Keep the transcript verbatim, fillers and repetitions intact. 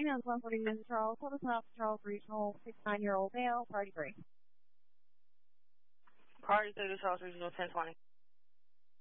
Finance one forty Miss Charles, Southern South Charles Regional, six nine year old male, party break. Party through the Charles Regional ten twenty.